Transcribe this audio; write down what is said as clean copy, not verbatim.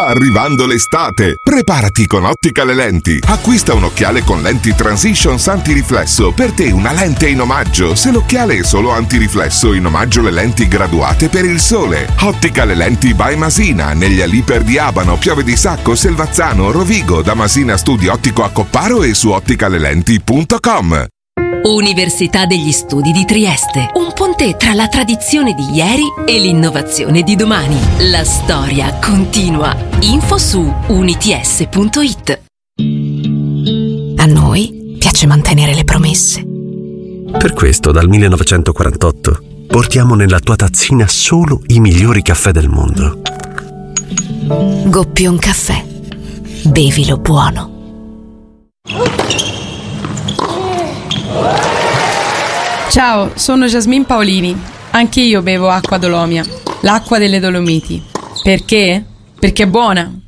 Sta arrivando l'estate! Preparati con Ottica Le Lenti. Acquista un occhiale con lenti Transitions antiriflesso. Per te una lente in omaggio. Se l'occhiale è solo antiriflesso, in omaggio le lenti graduate per il sole. Ottica Le Lenti by Masina, negli Aliper di Abano, Piave di Sacco, Selvazzano, Rovigo, da Masina Studi Ottico a Copparo e su otticalelenti.com. Università degli Studi di Trieste, un ponte tra la tradizione di ieri e l'innovazione di domani. La storia continua. Info su units.it. A noi piace mantenere le promesse. Per questo dal 1948 portiamo nella tua tazzina solo i migliori caffè del mondo. Goppion Caffè. Bevilo buono. Ciao, sono Jasmine Paolini. Anche io bevo acqua Dolomia, l'acqua delle Dolomiti. Perché? Perché è buona.